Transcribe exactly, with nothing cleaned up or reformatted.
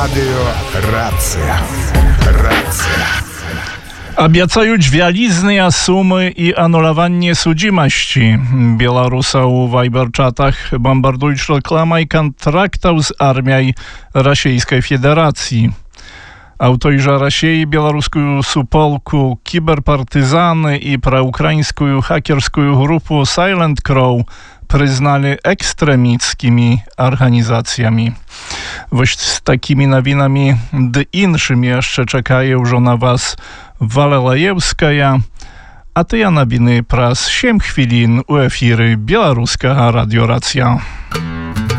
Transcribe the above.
Радио Рация. Рация. Обяцаюць вялізныя сумы і ануляванне судзімасці. Беларуса ў вайбер-чатах бомбардуюць рэкламай кантрактаў з арміяй Расійскай Федэрацыі. А ў той жа Расіі беларускую суполку кіберпартызаны і праўкраінскую хакерскую групу Silent Crow прызналі экстрэміцкімі арганізацыямі. Вось з такімі навінамі ды іншымі яшчэ чакае ўжо на вас Валелаевская, а тыя навіны праз сем хвілін у эфіры беларускага радыёрацыя.